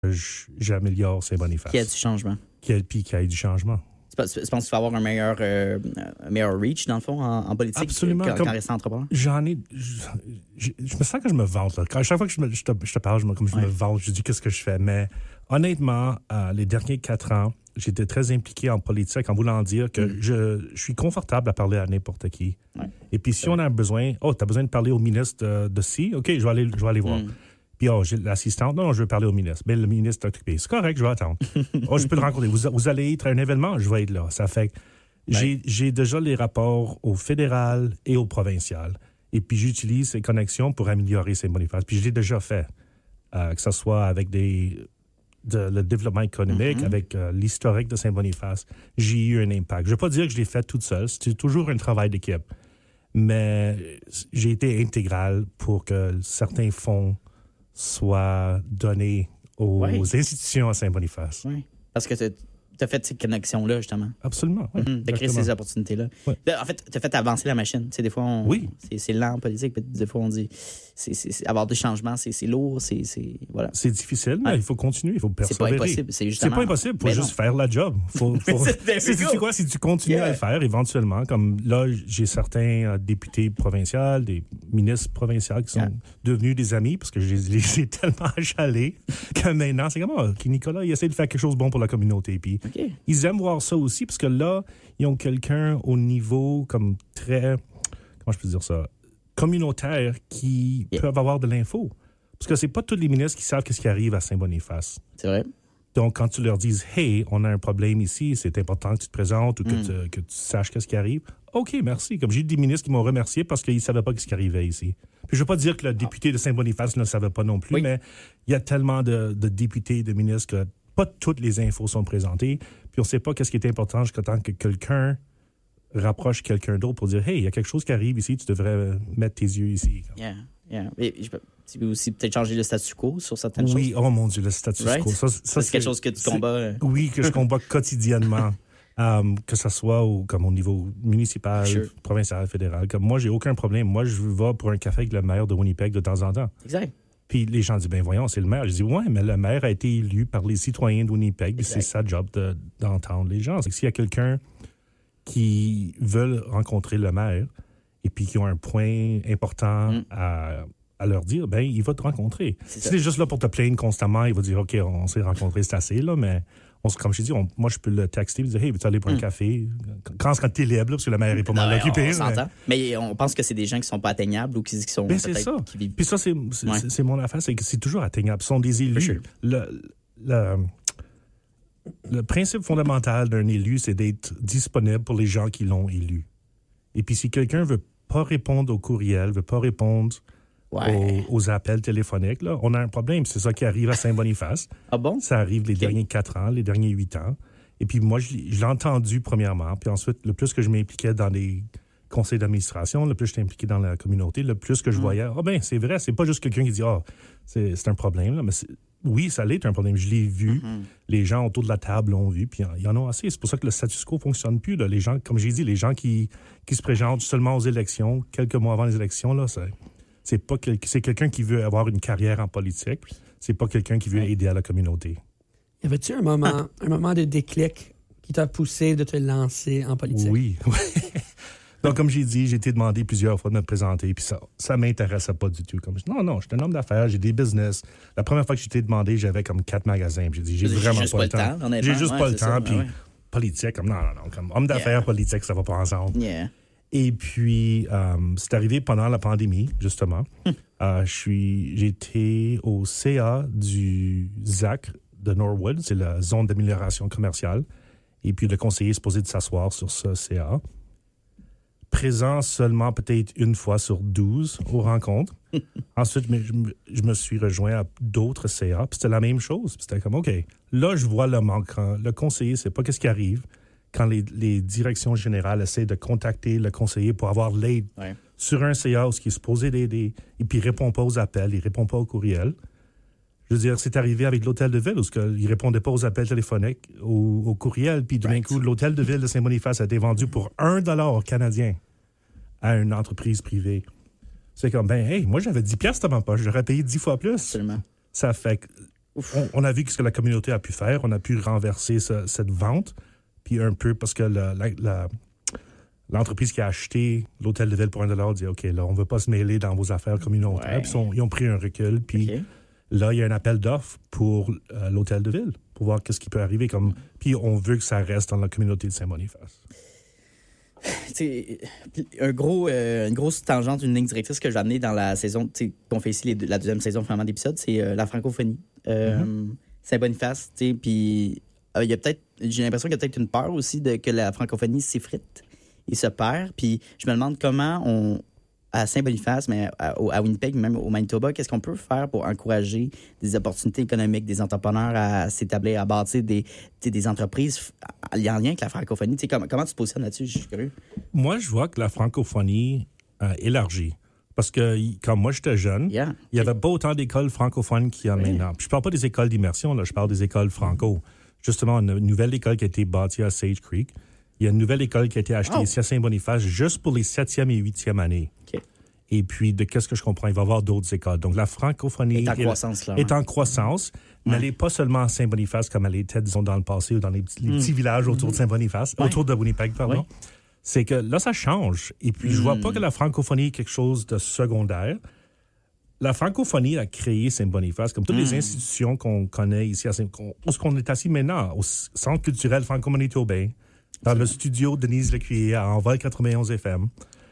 j'améliore Saint-Boniface. Qu'il y a du changement. Puis qu'il y ait du changement. Tu penses qu'il faut avoir un meilleur reach, dans le fond, en politique? Absolument. Quand restant entrepreneur? Je me sens que je me vante. Là. À chaque fois que je te parle, je me vante, je dis qu'est-ce que je fais. Mais honnêtement, les derniers 4 ans, j'étais très impliqué en politique en voulant dire que je suis confortable à parler à n'importe qui. Ouais. Et puis si on a besoin, tu as besoin de parler au ministre de ci, OK, je vais aller voir. Puis, j'ai l'assistante. Non, je veux parler au ministre. Mais le ministre est occupé. C'est correct, je vais attendre. Je peux le rencontrer. Vous allez être à un événement, je vais être là. Ça fait que j'ai déjà les rapports au fédéral et au provincial. Et puis, j'utilise ces connexions pour améliorer Saint-Boniface. Puis, je l'ai déjà fait. Que ce soit avec le développement économique, avec l'historique de Saint-Boniface. J'ai eu un impact. Je ne veux pas dire que je l'ai fait toute seule. C'est toujours un travail d'équipe. Mais j'ai été intégral pour que certains fonds soit donné aux institutions à Saint-Boniface. Oui, parce que tu as fait ces connexions-là, justement. Absolument, oui. Tu as créé ces opportunités-là. Oui. En fait, tu as fait avancer la machine. Tu sais, des fois, c'est lent en politique, puis des fois, on dit avoir des changements, c'est lourd, voilà. C'est difficile, mais il faut continuer, il faut persévérer. C'est pas impossible, c'est pas impossible, il faut juste faire la job. Si tu continues à le faire, éventuellement, comme là, j'ai certains députés provinciaux, des ministres provinciaux qui sont devenus des amis, parce que je les ai tellement achalés que maintenant, c'est comme, Nicolas, il essaie de faire quelque chose de bon pour la communauté, puis ils aiment voir ça aussi, parce que là, ils ont quelqu'un au niveau comme très, comment je peux dire ça, communautaire qui peuvent avoir de l'info. Parce que c'est pas tous les ministres qui savent ce qui arrive à Saint-Boniface. C'est vrai. Donc, quand tu leur dis « Hey, on a un problème ici, c'est important que tu te présentes ou que tu saches ce qui arrive. » OK, merci. Comme j'ai des ministres qui m'ont remercié parce qu'ils ne savaient pas ce qui arrivait ici. Puis je ne veux pas dire que le député de Saint-Boniface ne le savait pas non plus, mais il y a tellement de députés, de ministres que pas toutes les infos sont présentées. Puis on ne sait pas ce qui est important jusqu'à temps que quelqu'un rapproche quelqu'un d'autre pour dire « Hey, il y a quelque chose qui arrive ici, tu devrais mettre tes yeux ici. » Et tu peux aussi peut-être changer le statu quo sur certaines choses. Oui, oh mon Dieu, le statu quo. Ça, c'est quelque chose que tu combats. Oui, que je combats quotidiennement. Que ce soit comme au niveau municipal, provincial, fédéral. Comme moi, j'ai aucun problème. Moi, je vais pour un café avec le maire de Winnipeg de temps en temps. Exact. Puis les gens disent, ben voyons, c'est le maire. Je dis, ouais, mais le maire a été élu par les citoyens de Winnipeg. C'est sa job d'entendre les gens. C'est que s'il y a quelqu'un qui veut rencontrer le maire et puis qui ont un point important à leur dire, ben il va te rencontrer. Si tu es juste là pour te plaindre constamment, il va dire, OK, on s'est rencontrés, c'est assez, là, mais comme je t'ai dit, moi, je peux le texter et dire, hey, veux-tu aller pour un café? Quand tu es libre, parce que le maire est pas mal occupé. On s'entend. Mais on pense que c'est des gens qui sont pas atteignables ou qui sont c'est ça. Puis ça, c'est mon affaire, c'est que c'est toujours atteignable. Ce sont des élus. Le principe fondamental d'un élu, c'est d'être disponible pour les gens qui l'ont élu. Et puis, si quelqu'un veut pas répondre au courriel, veut pas répondre aux appels téléphoniques, là, on a un problème. C'est ça qui arrive à Saint-Boniface. Ah bon? Ça arrive les derniers 4 ans, les derniers 8 ans. Et puis moi, je l'ai entendu premièrement. Puis ensuite, le plus que je m'impliquais dans des conseils d'administration, le plus j'étais impliqué dans la communauté, le plus que je voyais, c'est vrai, c'est pas juste quelqu'un qui dit, c'est un problème. Là. Mais oui, ça l'est un problème. Je l'ai vu. Les gens autour de la table l'ont vu. Puis il y en a assez. C'est pour ça que le status quo fonctionne plus. Là. Les gens, comme j'ai dit, les gens qui se présentent seulement aux élections, quelques mois avant les élections, là, c'est quelqu'un qui veut avoir une carrière en politique. C'est pas quelqu'un qui veut aider à la communauté. Y avait-tu un moment de déclic qui t'a poussé de te lancer en politique? Oui. Donc, comme j'ai dit, j'ai été demandé plusieurs fois de me présenter, puis ça m'intéressait pas du tout. Comme, non, je suis un homme d'affaires, j'ai des business. La première fois que j'ai été demandé, j'avais comme 4 magasins. Puis j'ai dit, j'ai vraiment pas le temps. J'ai juste pas le temps. Puis politique, comme non, comme homme d'affaires, politique, ça va pas ensemble. Et puis, c'est arrivé pendant la pandémie, justement. J'étais au CA du ZAC de Norwood, c'est la zone d'amélioration commerciale. Et puis, le conseiller est supposé de s'asseoir sur ce CA. Présent seulement peut-être une fois sur 12 aux rencontres. Ensuite, je me suis rejoint à d'autres CA. Puis c'était la même chose. Puis c'était comme, OK, là, je vois le manque. Le conseiller ne sait pas qu'est-ce qui arrive quand les directions générales essaient de contacter le conseiller pour avoir l'aide sur un CA où il est supposé d'aider, et puis il ne répond pas aux appels, il ne répond pas aux courriels. Je veux dire, c'est arrivé avec l'hôtel de ville où il ne répondait pas aux appels téléphoniques, aux courriels, puis d'un coup, l'hôtel de ville de Saint-Boniface a été vendu pour $1 canadien à une entreprise privée. C'est comme, hey, moi j'avais 10$ dans ma poche, j'aurais payé 10 fois plus. Absolument. Ça fait que on a vu ce que la communauté a pu faire. On a pu renverser cette vente. Puis un peu parce que l'entreprise qui a acheté l'hôtel de ville pour $1 dit « OK, là, on ne veut pas se mêler dans vos affaires communautaires. Ouais. » Puis ils ont pris un recul. Puis là, il y a un appel d'offres pour l'hôtel de ville pour voir qu'est-ce qui peut arriver. Puis on veut que ça reste dans la communauté de Saint-Boniface. Une grosse tangente, une ligne directrice que j'ai amenée dans la saison, qu'on fait ici, la deuxième saison finalement d'épisode, c'est la francophonie. Saint-Boniface, puis j'ai l'impression qu'il y a peut-être une peur aussi que la francophonie s'effrite et se perd. Puis je me demande comment à Saint-Boniface, mais à Winnipeg, même au Manitoba, qu'est-ce qu'on peut faire pour encourager des opportunités économiques, des entrepreneurs à s'établir, à bâtir des entreprises en lien avec la francophonie? Comment tu te positionnes là-dessus? Je suis curieux. Moi, je vois que la francophonie élargit. Parce que quand moi, j'étais jeune, il n'y avait pas autant d'écoles francophones qu'il y a maintenant. Puis je ne parle pas des écoles d'immersion, là, je parle des écoles franco. Justement, une nouvelle école qui a été bâtie à Sage Creek. Il y a une nouvelle école qui a été achetée ici à Saint-Boniface juste pour les 7e et 8e années. Okay. Et puis, de qu'est-ce que je comprends, il va y avoir d'autres écoles. Donc, la francophonie est en croissance, mais elle n'est pas seulement à Saint-Boniface comme elle était, disons, dans le passé ou dans les petits villages autour de Saint-Boniface, autour de Winnipeg, pardon. C'est que là, ça change. Et puis, je vois pas que la francophonie est quelque chose de secondaire. La francophonie a créé Saint-Boniface, comme toutes les institutions qu'on connaît ici à Saint-Boniface. Où est-ce qu'on est assis maintenant? Au Centre culturel franco-manitobain, dans le studio Denise Lecuyer à Envol 91 FM.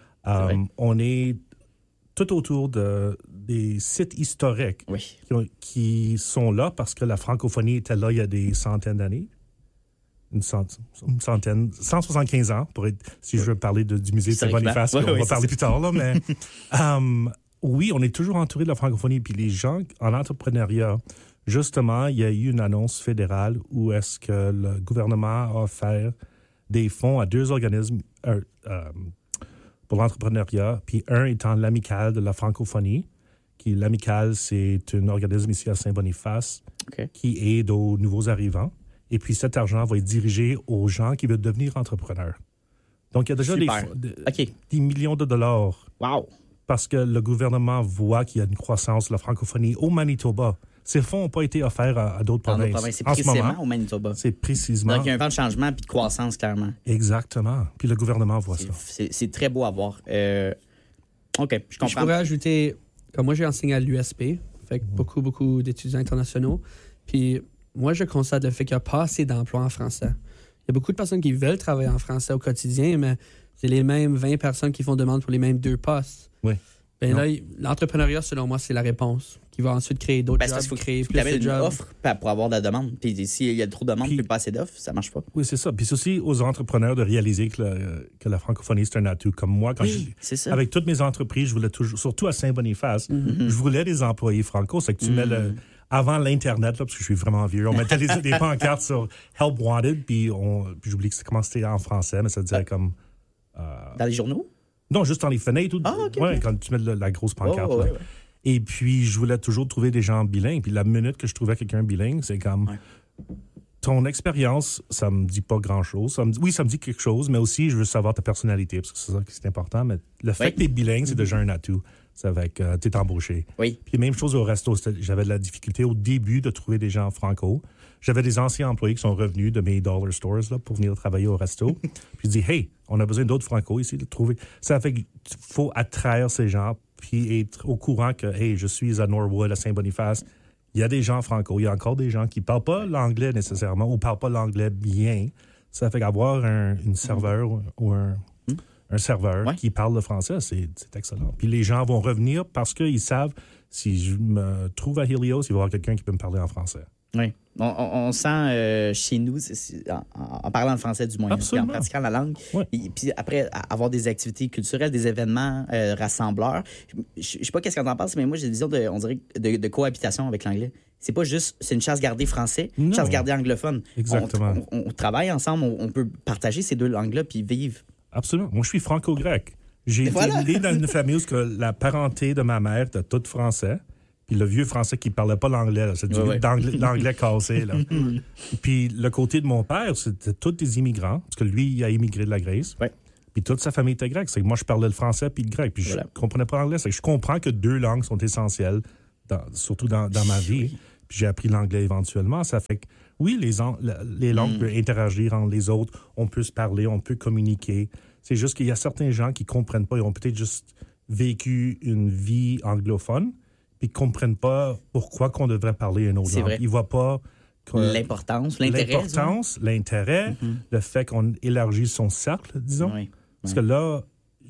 On est tout autour des sites historiques qui sont là parce que la francophonie était là il y a des centaines d'années. Une centaine, 175 ans, si je veux parler du musée de Saint-Boniface, on va parler plus tard, là, mais oui, on est toujours entouré de la francophonie. Puis les gens en entrepreneuriat, justement, il y a eu une annonce fédérale où est-ce que le gouvernement a offert des fonds à 2 organismes pour l'entrepreneuriat, puis un étant l'Amicale de la francophonie. L'Amicale, c'est un organisme ici à Saint-Boniface qui aide aux nouveaux arrivants. Et puis cet argent va être dirigé aux gens qui veulent devenir entrepreneurs. Donc, il y a déjà des millions de dollars. Wow! Parce que le gouvernement voit qu'il y a une croissance de la francophonie au Manitoba. Ces fonds n'ont pas été offerts à d'autres provinces. C'est précisément au Manitoba. C'est précisément. Donc, il y a un vent de changement puis de croissance, clairement. Exactement. Puis le gouvernement voit ça. C'est très beau à voir. OK, je comprends. Je pourrais ajouter, comme moi, j'ai enseigné à l'USP, fait que beaucoup d'étudiants internationaux. Puis moi, je constate le fait qu'il n'y a pas assez d'emplois en français. Il y a beaucoup de personnes qui veulent travailler en français au quotidien, mais c'est les mêmes 20 personnes qui font demande pour les mêmes 2 postes. Oui. Ben là, l'entrepreneuriat, selon moi, c'est la réponse. Qui va ensuite créer d'autres jobs. Il faut créer plus de jobs. Offre pour avoir de la demande. Puis s'il y a trop de demandes, puis pas assez d'offres, ça marche pas. Oui, c'est ça. Puis c'est aussi aux entrepreneurs de réaliser que la francophonie, c'est un atout. Comme moi, c'est ça. Avec toutes mes entreprises, je voulais toujours, surtout à Saint-Boniface, je voulais des employés franco. C'est que tu mets avant l'Internet, là, parce que je suis vraiment vieux, on mettait des pancartes sur Help Wanted, puis j'oublie que c'était en français, mais ça disait comme... Dans les journaux? Non, juste dans les fenêtres. Quand tu mets la grosse pancarte. Ouais. Et puis, je voulais toujours trouver des gens bilingues. Puis la minute que je trouvais quelqu'un bilingue, c'est comme... Ton expérience, ça me dit pas grand-chose. Ça me dit quelque chose, mais aussi, je veux savoir ta personnalité, parce que c'est ça qui est important. Mais le fait que tu es bilingue, c'est déjà un atout. C'est avec... t'es embauché. Oui. Puis même chose au resto. J'avais de la difficulté au début de trouver des gens franco. J'avais des anciens employés qui sont revenus de mes dollar stores là, pour venir travailler au resto. Puis je dis, hey, on a besoin d'autres franco ici, de trouver. Ça fait qu'il faut attraire ces gens, puis être au courant que, hey, je suis à Norwood, à Saint-Boniface. Il y a des gens franco. Il y a encore des gens qui ne parlent pas l'anglais nécessairement ou ne parlent pas l'anglais bien. Ça fait qu'avoir une serveur ou un serveur qui parle le français, c'est excellent. Puis les gens vont revenir parce qu'ils savent, si je me trouve à Helios, il va y avoir quelqu'un qui peut me parler en français. Oui. On sent chez nous, en parlant le français du moins, en pratiquant la langue, et puis après, avoir des activités culturelles, des événements rassembleurs. Je sais pas qu'est-ce qu'on en pense, mais moi, j'ai des visions on dirait, de cohabitation avec l'anglais. C'est pas juste, c'est une chasse gardée français, une chasse gardée anglophone. Exactement. On travaille ensemble, on peut partager ces 2 langues-là puis vivre. Absolument. Moi, je suis franco-grec. J'ai été né dans une famille où la parenté de ma mère était toute français. Puis le vieux français qui ne parlait pas l'anglais, là, c'est l'anglais cassé. Là. Puis le côté de mon père, c'était tous des immigrants, parce que lui, il a immigré de la Grèce. Ouais. Puis toute sa famille était grecque. C'est que moi, je parlais le français puis le grec. Puis je ne comprenais pas l'anglais. C'est que je comprends que 2 langues sont essentielles, surtout dans ma vie. puis j'ai appris l'anglais éventuellement. Ça fait que, oui, les langues peuvent interagir entre les autres, on peut se parler, on peut communiquer. C'est juste qu'il y a certains gens qui ne comprennent pas, ils ont peut-être juste vécu une vie anglophone, puis qui ne comprennent pas pourquoi qu'on devrait parler une autre langue. Vrai. Ils ne voient pas l'importance, l'intérêt. L'intérêt, le fait qu'on élargit son cercle, disons. Oui. Parce que là,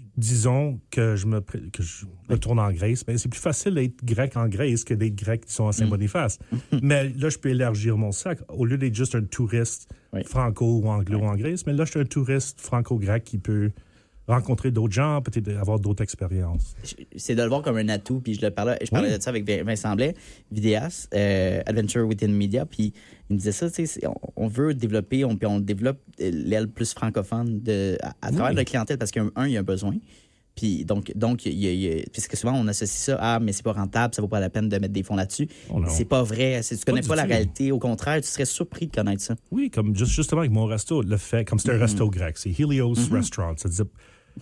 disons que je retourne en Grèce, ben c'est plus facile d'être grec en Grèce que d'être grec qui sont à Saint-Boniface. Mais là, je peux élargir mon cercle. Au lieu d'être juste un touriste franco ou anglo en Grèce, mais là, je suis un touriste franco-grec qui peut rencontrer d'autres gens, peut-être avoir d'autres expériences. C'est de le voir comme un atout, puis je parlais de ça avec Vincent Blais, vidéaste, Adventure Within Media, puis il me disait ça, tu sais, on veut développer, on développe l'aile plus francophone à travers la clientèle, parce qu'il y a un besoin. Puis donc puisque souvent on associe ça mais c'est pas rentable, ça vaut pas la peine de mettre des fonds là-dessus. C'est pas vrai. Si tu connais pas la réalité, au contraire, tu serais surpris de connaître ça. Oui, comme justement avec mon resto, le fait, comme c'était un resto grec, c'est Helios Restaurant. Ça disait,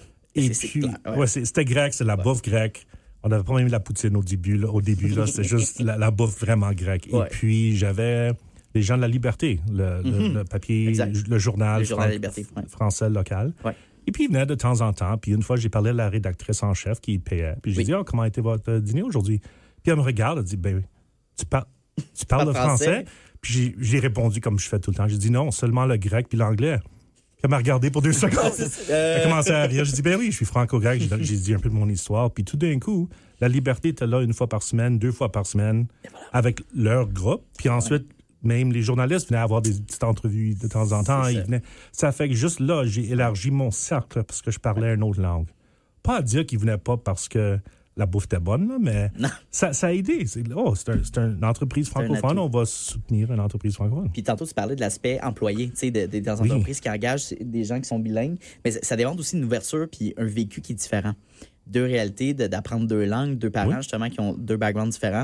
et puis, c'était grec, c'est la bouffe grecque. On n'avait pas même la poutine au début, là, c'était juste la bouffe vraiment grecque. Et puis, j'avais les gens de la Liberté, le papier, le journal de la Liberté, français local. Ouais. Et puis, il venait de temps en temps. Puis, une fois, j'ai parlé à la rédactrice en chef qui payait. Puis, j'ai dit, comment a été votre dîner aujourd'hui? Puis, elle me regarde, elle dit, tu parles le français? Puis, j'ai répondu comme je fais tout le temps. J'ai dit, non, seulement le grec puis l'anglais. Elle m'a regardé pour 2 secondes. Elle a commencé à rire. J'ai dit, oui, je suis franco-grec. J'ai dit un peu de mon histoire. Puis tout d'un coup, la Liberté était là 1 fois par semaine, 2 fois par semaine, avec leur groupe. Puis ensuite, même les journalistes venaient avoir des petites entrevues de temps en temps. Ça fait que juste là, j'ai élargi mon cercle parce que je parlais une autre langue. Pas à dire qu'ils venaient pas parce que la bouffe était bonne, là, mais ça a aidé. C'est une entreprise francophone, on va soutenir une entreprise francophone. Puis tantôt, tu parlais de l'aspect employé, tu sais, des entreprises qui engagent des gens qui sont bilingues, mais ça demande aussi une ouverture puis un vécu qui est différent. 2 réalités, d'apprendre 2 langues, 2 parents, justement, qui ont 2 backgrounds différents.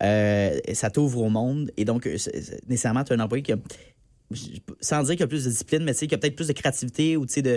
Ça t'ouvre au monde, et donc, nécessairement, tu as un employé qui a... sans dire qu'il y a plus de discipline, mais tu sais, qu'il y a peut-être plus de créativité ou tu sais,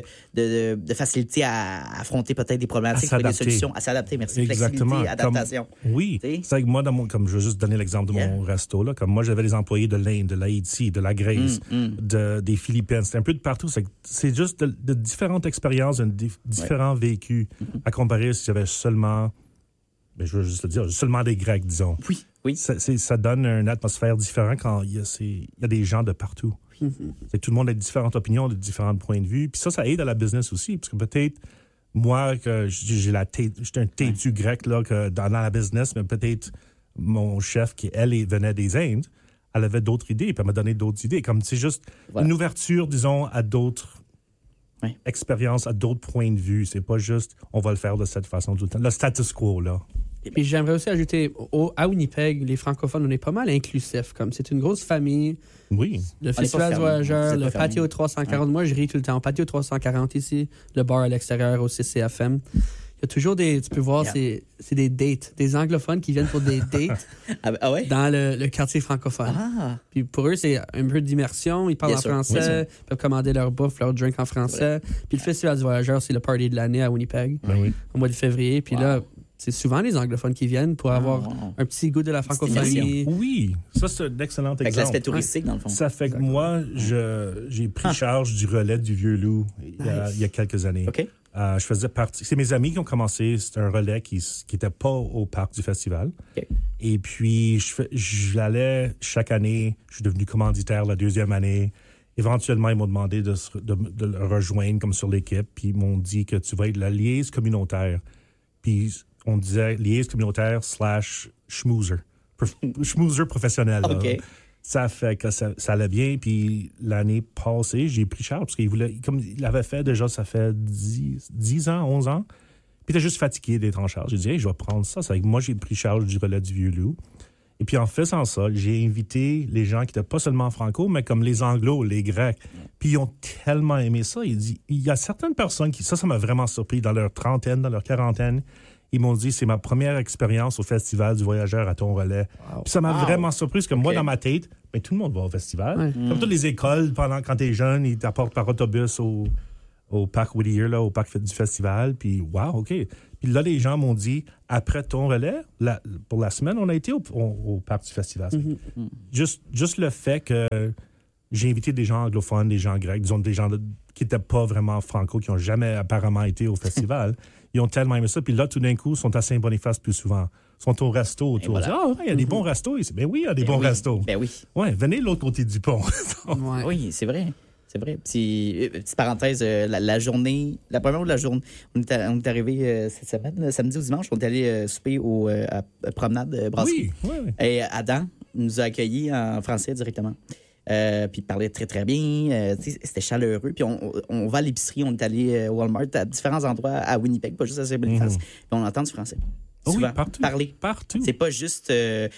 de facilité à affronter peut-être des problématiques, trouver des solutions, à s'adapter. Merci. Exactement. Flexibilité, adaptation. C'est vrai que moi, je vais juste donner l'exemple de mon resto. Là, comme moi, j'avais des employés de l'Inde, de l'Haïti, de la Grèce, des Philippines. C'est un peu de partout. C'est juste de différentes expériences, différents vécus à comparer si j'avais seulement... Mais je veux juste le dire, seulement des Grecs, disons. Oui. Ça donne une atmosphère différente quand il y a des gens de partout. Tout le monde a différentes opinions, de différents points de vue. Puis ça aide à la business aussi. Parce que peut-être, moi, que j'étais un têtu grec là, dans la business, mais peut-être mon chef, elle venait des Indes, elle avait d'autres idées, puis elle m'a donné d'autres idées. Comme c'est juste une ouverture, disons, à d'autres expériences, à d'autres points de vue. C'est pas juste, on va le faire de cette façon tout le temps. Le status quo, là. Puis j'aimerais aussi ajouter, à Winnipeg, les francophones, on est pas mal inclusifs. Comme c'est une grosse famille. Oui. Le festival voyageur, le patio 340. Moi, je ris tout le temps. Patio 340 ici, le bar à l'extérieur au CCFM. Il y a toujours tu peux voir, c'est des dates. Des anglophones qui viennent pour des dates dans le quartier francophone. Puis pour eux, c'est un peu d'immersion. Ils parlent en français, ils peuvent commander leur bouffe, leur drink en français. Puis le festival du voyageur, c'est le party de l'année à Winnipeg, au mois de février. Puis là, c'est souvent les anglophones qui viennent pour avoir un petit goût de la francophonie. Oui, ça, c'est un excellent exemple. Avec l'aspect touristique, dans le fond. Ça fait que moi, j'ai pris charge du relais du Vieux-Loup il y a quelques années. OK. Je faisais partie... C'est mes amis qui ont commencé. C'est un relais qui n'était pas au parc du festival. Okay. Et puis, j'allais chaque année. Je suis devenu commanditaire la 2e année. Éventuellement, ils m'ont demandé de le rejoindre comme sur l'équipe. Puis, ils m'ont dit que tu vas être la liaise communautaire. Puis, on disait liaise communautaire / schmoozer. Schmoozer professionnel. OK. Ça fait que ça allait bien. Puis l'année passée, j'ai pris charge parce qu'il voulait, comme il avait fait déjà, ça fait 10 ans, 11 ans. Puis il était juste fatigué d'être en charge. J'ai dit, je vais prendre ça. C'est que moi, j'ai pris charge du relais du Vieux-Loup. Et puis en faisant ça, j'ai invité les gens qui n'étaient pas seulement franco, mais comme les anglos, les grecs. Puis ils ont tellement aimé ça. Il y a certaines personnes qui, ça m'a vraiment surpris, dans leur trentaine, dans leur quarantaine. Ils m'ont dit, c'est ma première expérience au Festival du voyageur à ton relais. Wow. Puis ça m'a vraiment surpris, parce que moi, dans ma tête, tout le monde va au festival. Comme toutes les écoles, quand t'es jeune, ils t'apportent par autobus au au parc Whittier, là, au parc du festival. Puis, wow, OK. Puis là, les gens m'ont dit, après ton relais, pour la semaine, on a été au parc du festival. Juste le fait que j'ai invité des gens anglophones, des gens grecs, disons des gens qui n'étaient pas vraiment franco, qui n'ont jamais apparemment été au festival. Ils ont tellement aimé ça. Puis là, tout d'un coup, ils sont à Saint-Boniface plus souvent. Ils sont au resto autour. Voilà. Ah, il y a des bons restos ici. Ben oui, il y a des bons restos. Ben oui. Ouais, venez de l'autre côté du pont. Ouais. Oui, c'est vrai. C'est vrai. Petite parenthèse, la journée, la première de la journée, on est arrivé cette semaine, le samedi ou dimanche, on est allé souper à Promenade Brasserie. Oui, oui. Et Adam nous a accueillis en français directement. Puis il parlait très, très bien. C'était chaleureux. Puis on va à l'épicerie, on est allé au Walmart à différents endroits à Winnipeg, pas juste à Saint-Boniface. Puis on entend du français. Oh Souvent, oui, partout. parler. Partout. C'est pas juste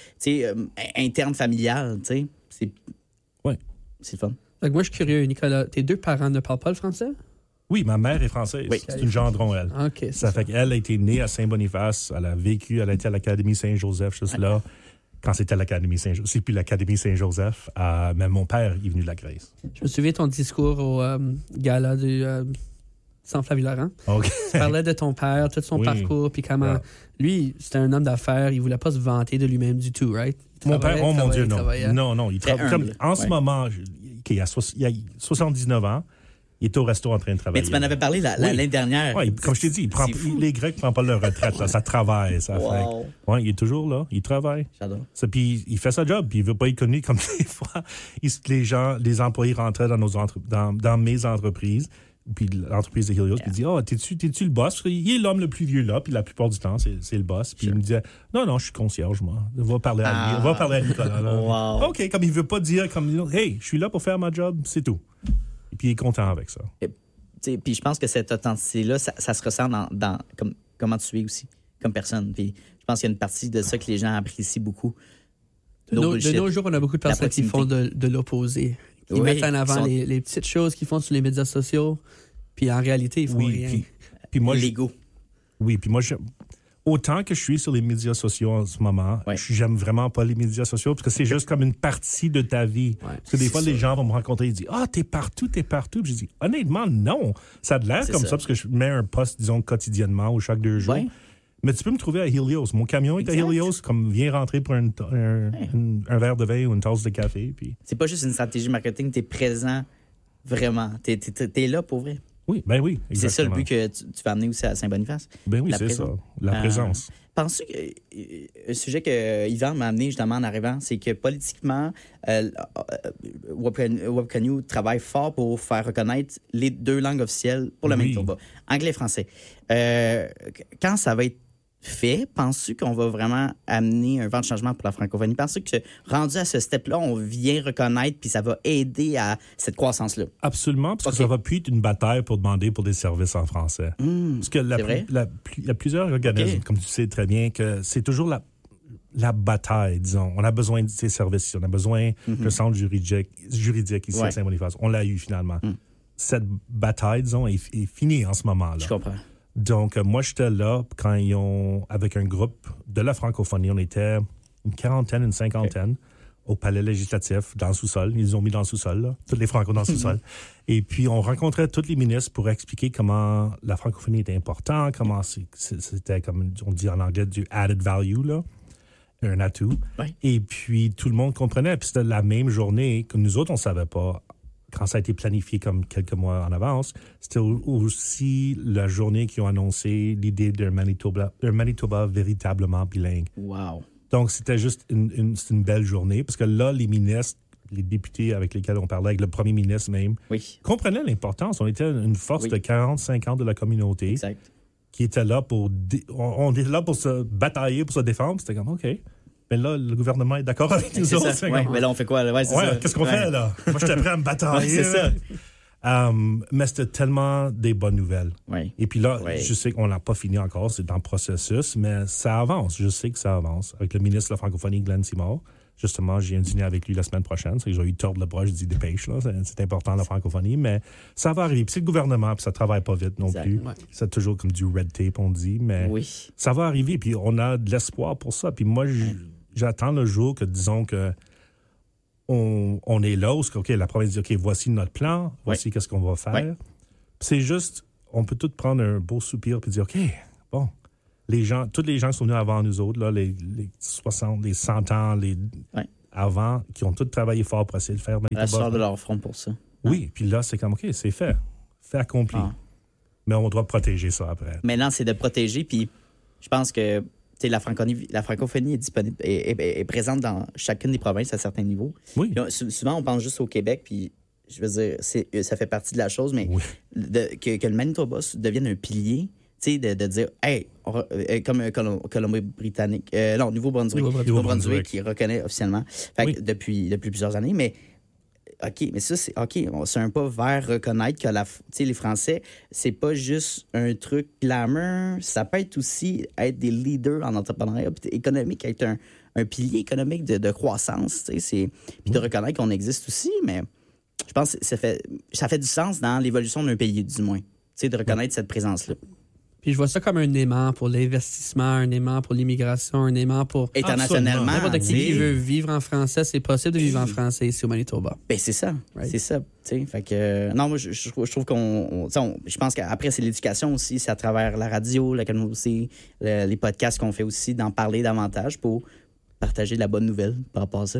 interne familial, tu sais. Ouais. C'est le fun. Fait que moi, je suis curieux, Nicolas. Tes deux parents ne parlent pas le français? Oui, ma mère est française. Oui. C'est une gendron, elle. OK. Ça fait qu'elle a été née à Saint-Boniface. Elle a vécu, elle a été à l'Académie Saint-Joseph, juste là. Quand c'était l'Académie Saint-Joseph. C'est plus l'Académie Saint-Joseph. Mais mon père est venu de la Grèce. Je me souviens de ton discours au gala du San Flavie-Laurent. OK. Tu parlais de ton père, tout son Oui. parcours, puis comment... Ouais. Lui, c'était un homme d'affaires, il voulait pas se vanter de lui-même du tout, right? Mon père, oh mon Dieu, non. Travaillait. Non, il travaille. humble. En ce moment, il a 79 ans. Il est au resto en train de travailler. Mais tu m'en avais parlé l'année dernière. Oui, comme je t'ai dit, les Grecs ne prennent pas leur retraite. Là, ça travaille. Ça Wow. fait. Ouais, il est toujours là. Il travaille. J'adore. Puis il fait sa job. Puis il ne veut pas être connu comme des fois. Les employés rentraient dans mes entreprises. Puis l'entreprise de Helios, puis il dit, t'es-tu le boss? Il est l'homme le plus vieux là, puis la plupart du temps, c'est le boss. Puis il me disait, non, je suis concierge, moi. Va parler à lui. Va parler à Nicolas. Là. Wow. OK, comme il veut pas dire, hey, je suis là pour faire ma job, c'est tout. Et puis il est content avec ça. Puis je pense que cette authenticité-là, ça se ressent dans comment tu es aussi, comme personne. Puis je pense qu'il y a une partie de ça que les gens apprécient beaucoup. De nos jours, on a beaucoup de personnes qui font de l'opposé. Qui mettent en avant les petites choses qu'ils font sur les médias sociaux, puis en réalité, ils font rien. Puis moi, l'ego. Oui, puis moi, autant que je suis sur les médias sociaux en ce moment, j'aime vraiment pas les médias sociaux parce que c'est juste comme une partie de ta vie. Ouais, parce que des fois, les gens vont me rencontrer et disent « Ah, t'es partout. » Puis je dis « Honnêtement, non. Ça a de l'air comme ça parce que je mets un post, disons, quotidiennement ou chaque 2 jours. Ouais. Mais tu peux me trouver à Helios. Mon camion est à Helios, comme viens rentrer pour un verre de vin ou une tasse de café. Puis... C'est pas juste une stratégie marketing, t'es présent vraiment. T'es là pour vrai. Oui, ben oui, exactement. C'est ça le but que tu vas amener aussi à Saint-Boniface. Ben oui, c'est ça, la présence. Penses-tu que un sujet que Yvan m'a amené justement en arrivant, c'est que politiquement, Webconnew travaille fort pour faire reconnaître les 2 langues officielles pour le Manitoba, anglais et français. Quand ça va être fait, penses-tu qu'on va vraiment amener un vent de changement pour la francophonie? Penses-tu que rendu à ce step-là, on vient reconnaître puis ça va aider à cette croissance-là? Absolument, parce que ça va plus être une bataille pour demander pour des services en français. Parce que il y a plusieurs organismes, comme tu sais très bien, que c'est toujours la bataille, disons. On a besoin de ces services-ci. On a besoin d'un centre juridique ici à Saint-Boniface. On l'a eu finalement. Cette bataille, disons, est finie en ce moment-là. Je comprends. Donc, moi, j'étais là quand avec un groupe de la francophonie, on était une quarantaine, une cinquantaine au palais législatif, dans le sous-sol. Ils nous ont mis dans le sous-sol, là, tous les francos dans le sous-sol. Et puis, on rencontrait tous les ministres pour expliquer comment la francophonie était importante, comment c'était, comme on dit en anglais, du added value, là, un atout. Ouais. Et puis, tout le monde comprenait. Puis, c'était la même journée que nous autres, on ne savait pas. Quand ça a été planifié comme quelques mois en avance, c'était aussi la journée qui ont annoncé l'idée d'un Manitoba véritablement bilingue. Wow. Donc, c'était juste une belle journée parce que là, les ministres, les députés avec lesquels on parlait, avec le premier ministre même, comprenaient l'importance. On était une force de 40-50 de la communauté qui était là on était là pour se batailler, pour se défendre. C'était comme, OK. Mais là, le gouvernement est d'accord avec nous autres. Mais là, on fait quoi? Qu'est-ce qu'on fait, là? Moi, j'étais prêt à me batailler. c'est ça. Mais c'était tellement des bonnes nouvelles. Oui. Et puis là, je sais qu'on n'a pas fini encore, c'est dans le processus, mais ça avance. Je sais que ça avance. Avec le ministre de la francophonie, Glenn Seymour, justement, j'ai un dîner avec lui la semaine prochaine. C'est que j'ai eu tordre le bras, je dis dépêche, là. C'est important, la francophonie, mais ça va arriver. Puis c'est le gouvernement, puis ça travaille pas vite non plus. Ouais. C'est toujours comme du red tape, on dit, mais ça va arriver. Puis on a de l'espoir pour ça. Puis moi, j'attends le jour que, disons que on est là, où la province dit, OK, voici notre plan, voici qu'est-ce qu'on va faire. C'est juste, on peut tous prendre un beau soupir et dire, OK, bon, tous les gens qui sont venus avant nous autres, là, les 60, les 100 ans, avant, qui ont tous travaillé fort pour essayer de faire La sueur de leur front pour ça. Oui, puis là, c'est comme, OK, c'est fait accompli. Mais on doit protéger ça après. Maintenant, c'est de protéger, puis je pense que la francophonie est disponible, est présente dans chacune des provinces à certains niveaux. Oui. Puis, souvent, on pense juste au Québec, puis je veux dire, ça fait partie de la chose, mais que le Manitoba devienne un pilier, de dire, hey, comme Colombie-Britannique, Nouveau-Brunswick qui reconnaît officiellement depuis plusieurs années, mais OK, mais ça, c'est OK. C'est un pas vers reconnaître que les Français, c'est pas juste un truc glamour. Ça peut être aussi être des leaders en entrepreneuriat économique, être un pilier économique de croissance. Puis de reconnaître qu'on existe aussi, mais je pense que ça fait du sens dans l'évolution d'un pays, du moins. De reconnaître cette présence-là. Puis je vois ça comme un aimant pour l'investissement, un aimant pour l'immigration, un aimant pour... Internationalement. N'importe qui veut vivre en français, c'est possible de vivre en français ici au Manitoba. Ben c'est ça. Right. C'est ça. Fait que, non, moi, je trouve je pense qu'après, c'est l'éducation aussi. C'est à travers la radio, la communauté, les podcasts qu'on fait aussi, d'en parler davantage pour partager de la bonne nouvelle par rapport à ça.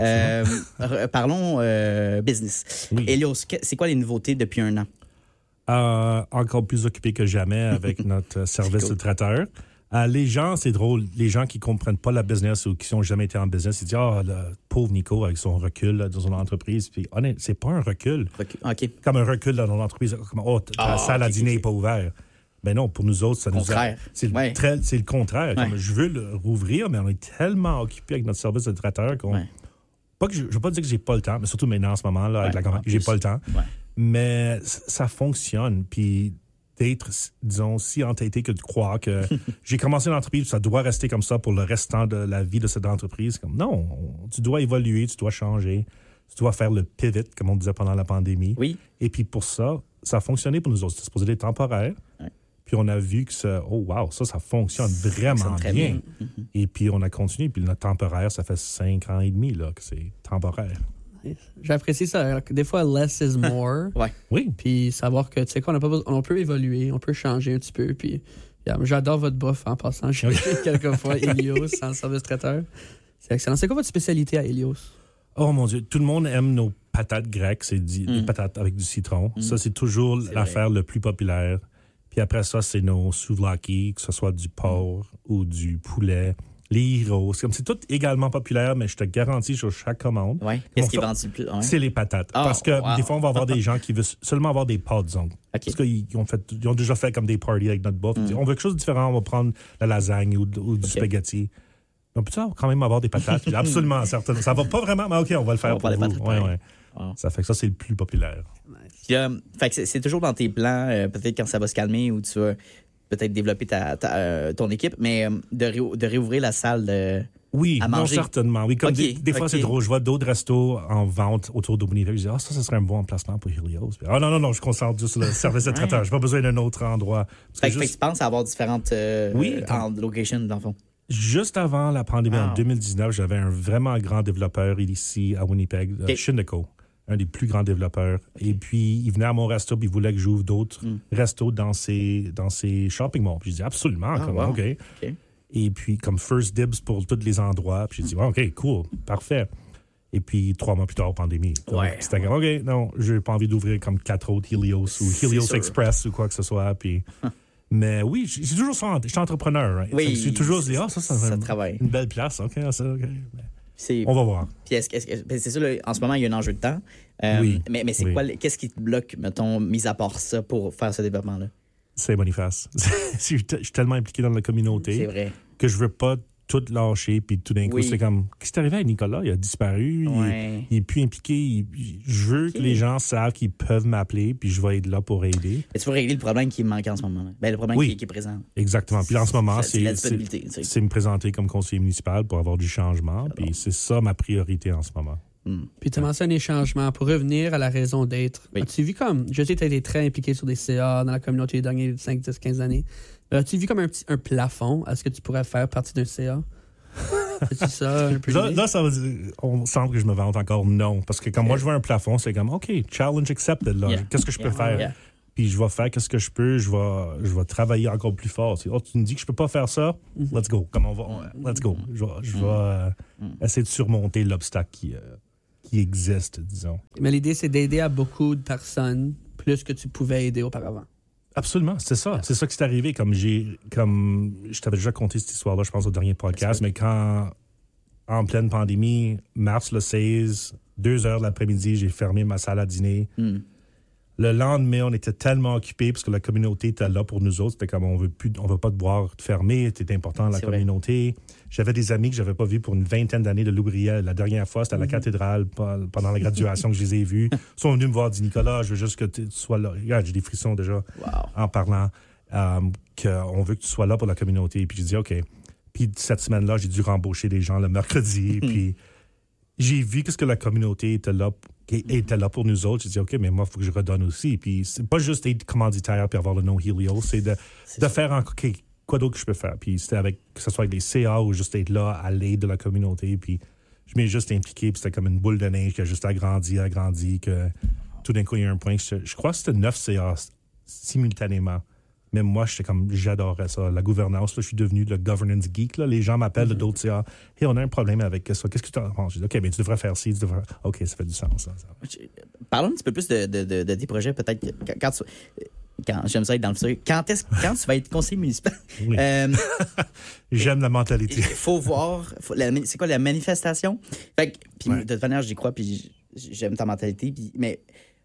Parlons business. Oui. Elios, c'est quoi les nouveautés depuis 1 an? Encore plus occupé que jamais avec notre service de traiteur. Les gens, c'est drôle, les gens qui ne comprennent pas la business ou qui n'ont jamais été en business, ils disent « Ah, le pauvre Nico avec son recul là, dans son entreprise. » Puis honnêtement, c'est pas un recul. Okay. Comme un recul dans l'entreprise. Comme « Oh, la salle à dîner n'est pas ouverte. » Ben non, pour nous autres, ça nous a... C'est le contraire. Comme, je veux le rouvrir, mais on est tellement occupé avec notre service de traiteur qu'on... Pas que je ne veux pas dire que j'ai pas le temps, mais surtout maintenant, en ce moment, là, avec la campagne, j'ai pas le temps. Ouais. Mais ça fonctionne. Puis d'être, disons, si entêté que de croire que j'ai commencé une entreprise, ça doit rester comme ça pour le restant de la vie de cette entreprise. Comme, non, tu dois évoluer, tu dois changer, tu dois faire le pivot, comme on disait pendant la pandémie. Oui. Et puis pour ça a fonctionné pour nous autres. C'était supposé être temporaire. Ouais. Puis on a vu que ça fonctionne vraiment bien. Mm-hmm. Et puis on a continué. Puis notre temporaire, ça fait 5 ans et demi là, que c'est temporaire. J'apprécie ça. Des fois, less is more. Oui. Puis savoir que, tu sais quoi, on peut évoluer, on peut changer un petit peu. Puis j'adore votre bouffe en passant. J'ai fait quelques fois Elios en service traiteur. C'est excellent. C'est quoi votre spécialité à Elios? Oh mon Dieu, tout le monde aime nos patates grecques. C'est des patates avec du citron. Ça, c'est toujours l'affaire le plus populaire. Puis après ça, c'est nos souvlaki, que ce soit du porc ou du poulet. Les Heroes, c'est tout également populaire, mais je te garantis sur chaque commande. Ouais. Qu'est-ce qui est vendu le plus? Ouais. C'est les patates. Parce que des fois, on va avoir des gens qui veulent seulement avoir des pâtes, disons. Okay. Parce qu'ils ont déjà fait comme des parties avec notre bouffe. On veut quelque chose de différent, on va prendre la lasagne ou du spaghetti. On peut quand même avoir des patates? Absolument, certain. Ça va pas vraiment, mais OK, on va le faire pour vous. Ouais. Ça fait que ça, c'est le plus populaire. Puis, fait que c'est toujours dans tes plans, peut-être quand ça va se calmer ou tu vas peut-être développer ton équipe, mais de réouvrir la salle à manger. Non, certainement. Oui, comme des fois, c'est drôle. Je vois d'autres restos en vente autour d'Aubigny. Je dis, ça serait un bon emplacement pour Helios. Non, je concentre juste le service de traiteur. Je n'ai pas besoin d'un autre endroit. Fait que tu penses avoir différentes locations, dans le fond? Juste avant la pandémie, en 2019, j'avais un vraiment grand développeur ici à Winnipeg, Shinnecoe, un des plus grands développeurs. Et puis, il venait à mon resto, puis il voulait que j'ouvre d'autres restos dans ses shopping malls. Puis je dis absolument, OK. Et puis, comme first dibs pour tous les endroits. Puis j'ai dit, OK, cool, parfait. Et puis, 3 mois plus tard, pandémie. C'était comme, OK, non, j'ai pas envie d'ouvrir comme 4 autres Helios ou Helios Express ou quoi que ce soit. Puis... Mais oui, j'ai toujours ça. Je suis entrepreneur. Right? Oui. J'ai toujours dit, ça travaille. Une belle place. OK. On va voir. Puis c'est ça, là, en ce moment, il y a un enjeu de temps. Mais c'est quoi, qu'est-ce qui te bloque, mettons, mis à part ça, pour faire ce développement-là? C'est Boniface. Je suis tellement impliqué dans la communauté. C'est vrai. Que je veux pas tout lâcher, puis tout d'un coup, c'est comme, qu'est-ce qui est arrivé à Nicolas? Il a disparu, il est plus impliqué. Je veux que les gens savent qu'ils peuvent m'appeler, puis je vais être là pour aider. Et tu veux régler le problème qui manque en ce moment. Le problème qui est présent. Exactement. Puis en ce moment, c'est me présenter comme conseiller municipal pour avoir du changement, puis c'est ça ma priorité en ce moment. Puis tu as mentionné changements. Pour revenir à la raison d'être, as-tu vu comme, je sais que tu as été très impliqué sur des CA dans la communauté les dernières 5, 10, 15 années. As-tu vu comme un plafond? Est-ce que tu pourrais faire partie d'un CA? C'est ça, un peu là, ça veut dire, on semble que je me vante encore non. Parce que quand moi, je vois un plafond, c'est comme, OK, challenge accepted. Là. Qu'est-ce que je peux faire? puis je vais faire ce que je peux, je vais travailler encore plus fort. Tu me dis que je peux pas faire ça? Let's go. Let's go. Je vais essayer de surmonter l'obstacle qui existe, disons. Mais l'idée, c'est d'aider à beaucoup de personnes plus que tu pouvais aider auparavant. Absolument, c'est ça. C'est ça qui s'est arrivé. Comme je t'avais déjà conté cette histoire-là, je pense, au dernier podcast, mais quand, en pleine pandémie, mars le 16, 2h de l'après-midi, j'ai fermé ma salle à dîner. Le lendemain, on était tellement occupés parce que la communauté était là pour nous autres. C'était comme, on veut pas te voir te fermer. C'était important, la communauté. J'avais des amis que j'avais pas vus pour une 20aine d'années de Loubriel. La dernière fois, c'était à la cathédrale pendant la graduation que je les ai vus. Ils sont venus me voir, dit Nicolas, je veux juste que tu sois là. Regarde, j'ai des frissons déjà en parlant qu'on veut que tu sois là pour la communauté. Puis j'ai dit, OK. Puis cette semaine-là, j'ai dû rembaucher des gens le mercredi. Puis j'ai vu que la communauté était là pour nous autres. J'ai dit, OK, mais moi, il faut que je redonne aussi. Puis c'est pas juste être commanditaire puis avoir le nom Helio, c'est de faire OK, quoi d'autre que je peux faire. Puis c'était que ce soit avec des CA ou juste être là à l'aide de la communauté. Puis je m'ai juste impliqué, puis c'était comme une boule de neige qui a juste agrandi, que tout d'un coup, il y a un point. Je crois que c'était 9 CA simultanément. Mais moi, j'adorais ça. La gouvernance, là, je suis devenu le governance geek. Là. Les gens m'appellent de d'autres CA. Hey, on a un problème avec ça. Qu'est-ce que tu en penses? Je dis, OK, bien, tu devrais faire ci, OK, ça fait du sens. Ça. Parlons un petit peu plus de tes projets, peut-être. Quand j'aime ça être dans le futur. Quand tu vas être conseiller municipal? Oui. J'aime la mentalité. Il faut voir. C'est quoi la manifestation? Puis de toute manière, j'y crois, puis j'aime ta mentalité. Mais